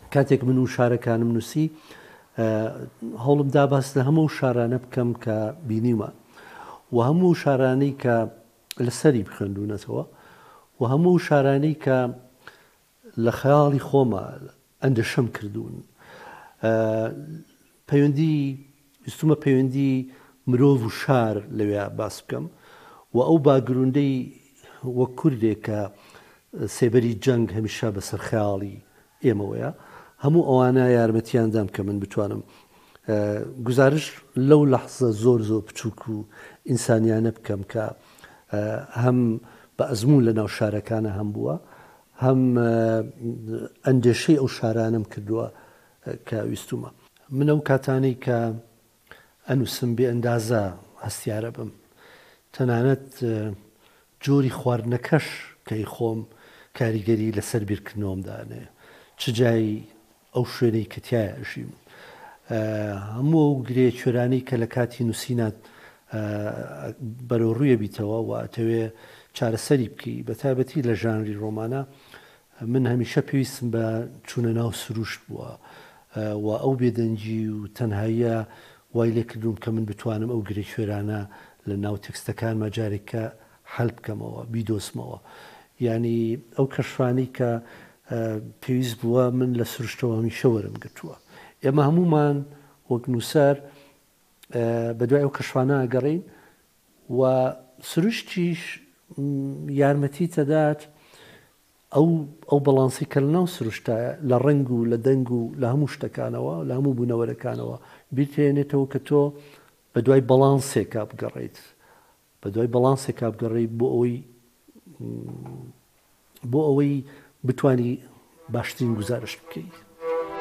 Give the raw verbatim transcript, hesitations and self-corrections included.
کاتێک من و شارەکانم نووسی هەوڵم دا باس لە هەموو شارانە بکەم کە بینیمە و هەموو شارانەی کە لەسەری بخوێندونەتەوە و هەموو شارانەی کە لە خەیاڵی خۆمە ئەندەشەم کردوون پەیوەندی ویستومە پەیوەندی مرۆڤ و شار لەوێ باس بکەم و ئەو باگروندەی وەک کوردێک کە سێبەری جەنگ هەمیشە بەسەر خەیاڵی ئێمەوەیە هەموو ئەوانە یارمەتیاندام کە من بتوانم گزارش لەو لەحزە زۆر زۆر بچووک و ئینسانیانە بکەم کە هەم بە ئەزموون لە ناو شارەکانە هەم بووە هەم ئەندێشەی ئەو شارانم کردووە کە ویستومە من ئەو کاتانەی کە ئەنووسم بێ ئەندازە هەستیارە بم تەنانەت جۆری خواردنەکەش کەی خۆم کاریگەری لەسەر بیرکردنەوەمدانێ چ جای ئەو شوێنەی کە تایە ئەژیم هەموو ئەو گرێ کوێرانەی کە لە کاتی نووسینات بەرەو ڕوویە بیتەوە و ئەتەوێ چارەسەری بکەی بە تایبەتی لە ژانری ڕۆمانە من هەمیشە پێویستم بە چوونە ناو سروشت بووە و ئەو بێدەنجی و تەنهاییە وای لێ کردوم کە من بتوانم ئەو گرێ کوێرانە لە ناو تێکستەکان مەجارێککە هەڵ بکەمەوە بیدۆسمەوە یعنی ئەو کەشوانەی کە پێویست بووە من لە سروشتەوە هەمیشە وەرم گرتووە ئێمە هەمومان وەک نووسەر بە دوای ئەو کەشوانە ئەگەڕین و سروشتیش یارمەتی تەدات ئەو ئەو بەڵانسی کە لە ناو سروشتایە لە ڕنگ و لە دەنگ و لە هەموو شتەکانەوە لە هەموو بوونەوەرەکانەوە بیرتێنێتەوە کە تۆ بە دوای بەڵانسێکا بگەڕیت بە دوای بەڵانسێکا بگەڕیت بۆ ئەوەی بۆ ئەوەی بتانی باشترین گزارش بکەیت.